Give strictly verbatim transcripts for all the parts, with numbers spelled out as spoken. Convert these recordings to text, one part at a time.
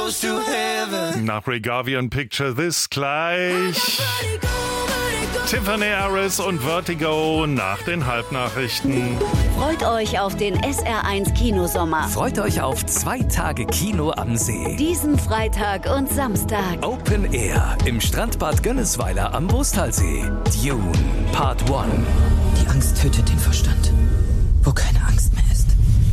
goes to heaven. Nach Regavian Picture This gleich. Tiffany Harris und Vertigo nach den Halbnachrichten. Freut euch auf den S R eins Kinosommer. Freut euch auf zwei Tage Kino am See. Diesen Freitag und Samstag. Open Air im Strandbad Gönnesweiler am Wustalsee. Dune Part eins. Die Angst tötet den Verstand. Wo keine Angst mehr ist,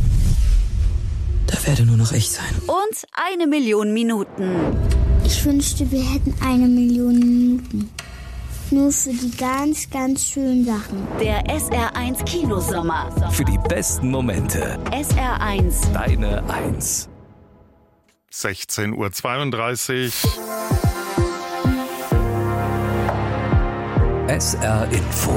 da werde nur noch ich sein. Und eine Million Minuten. Ich wünschte, wir hätten eine Million Minuten. Nur für die ganz, ganz schönen Sachen. Der S R eins Kinosommer. Für die besten Momente. S R eins. Deine Eins. sechzehn Uhr zweiunddreißig. S R Info.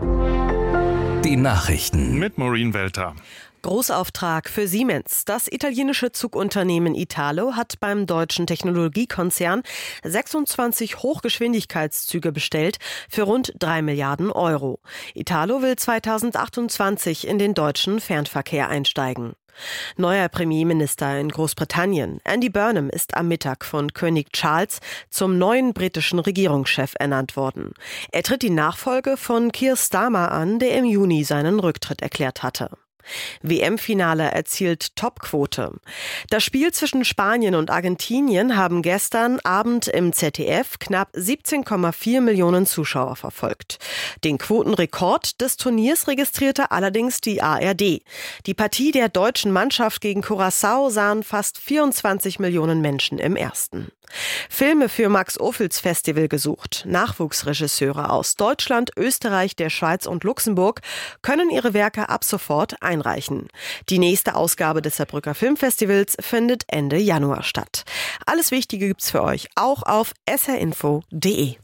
Die Nachrichten. Mit Maureen Welter. Großauftrag für Siemens. Das italienische Zugunternehmen Italo hat beim deutschen Technologiekonzern sechsundzwanzig Hochgeschwindigkeitszüge bestellt für rund drei Milliarden Euro. Italo will zweitausendachtundzwanzig in den deutschen Fernverkehr einsteigen. Neuer Premierminister in Großbritannien. Andy Burnham ist am Mittag von König Charles zum neuen britischen Regierungschef ernannt worden. Er tritt die Nachfolge von Keir Starmer an, der im Juni seinen Rücktritt erklärt hatte. W M-Finale erzielt Topquote. Das Spiel zwischen Spanien und Argentinien haben gestern Abend im Z D F knapp siebzehn Komma vier Millionen Zuschauer verfolgt. Den Quotenrekord des Turniers registrierte allerdings die A R D. Die Partie der deutschen Mannschaft gegen Curaçao sahen fast vierundzwanzig Millionen Menschen im ersten. Filme für Max-Ophüls Festival gesucht. Nachwuchsregisseure aus Deutschland, Österreich, der Schweiz und Luxemburg können ihre Werke ab sofort einreichen. Die nächste Ausgabe des Saarbrücker Filmfestivals findet Ende Januar statt. Alles Wichtige gibt's für euch auch auf s r info punkt d e.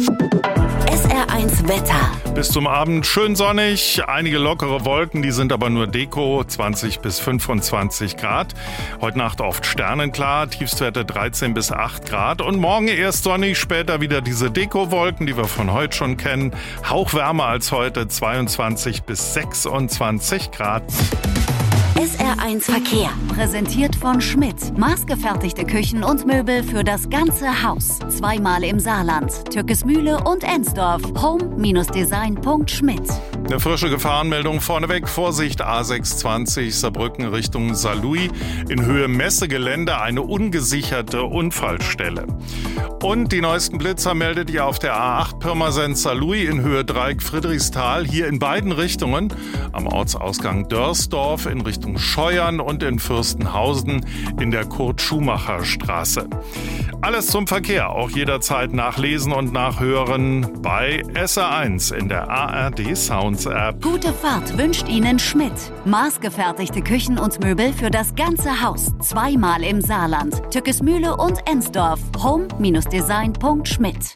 S R eins Wetter. Bis zum Abend schön sonnig, einige lockere Wolken, die sind aber nur Deko, zwanzig bis fünfundzwanzig Grad. Heute Nacht oft sternenklar, Tiefstwerte dreizehn bis acht Grad und morgen erst sonnig, später wieder diese Deko-Wolken, die wir von heute schon kennen. Hauchwärmer als heute, zweiundzwanzig bis sechsundzwanzig Grad. S R eins Verkehr. Präsentiert von Schmidt. Maßgefertigte Küchen und Möbel für das ganze Haus. Zweimal im Saarland. Türkesmühle und Ensdorf. home Design punkt schmidt. Eine frische Gefahrenmeldung vorneweg. Vorsicht A sechshundertzwanzig Saarbrücken Richtung Saarlouis. In Höhe Messegelände eine ungesicherte Unfallstelle. Und die neuesten Blitzer meldet ihr auf der A acht Pirmasens-Saarlouis in Höhe Dreieck Friedrichsthal. Hier in beiden Richtungen. Am Ortsausgang Dörsdorf in Richtung Scheuern und in Fürstenhausen in der Kurt-Schumacher-Straße. Alles zum Verkehr, auch jederzeit nachlesen und nachhören bei S R eins in der A R D Sounds App. Gute Fahrt wünscht Ihnen Schmidt. Maßgefertigte Küchen und Möbel für das ganze Haus. Zweimal im Saarland. Türkesmühle und Ensdorf. home Design punkt schmidt.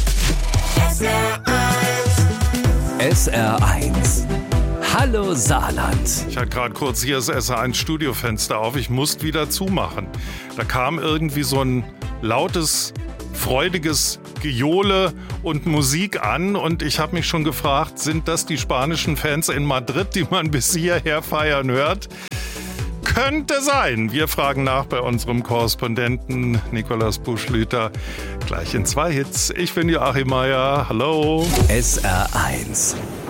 S R eins. S R eins. Hallo Saarland. Ich hatte gerade kurz hier das S R eins Studiofenster auf. Ich musste wieder zumachen. Da kam irgendwie so ein lautes, freudiges Gejohle und Musik an. Und ich habe mich schon gefragt, sind das die spanischen Fans in Madrid, die man bis hierher feiern hört? Könnte sein. Wir fragen nach bei unserem Korrespondenten Nikolaus Buschlüter. Gleich in zwei Hits. Ich bin Joachim Meier. Hallo. S R eins.